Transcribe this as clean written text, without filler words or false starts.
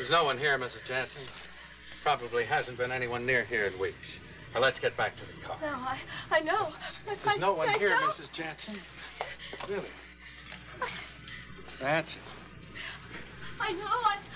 There's no one here, Mrs. Jansen. Probably hasn't been anyone near here in weeks. Now, let's get back to the car. No, I know. There's no one here, know. Mrs. Jansen. Really? That's it. I know.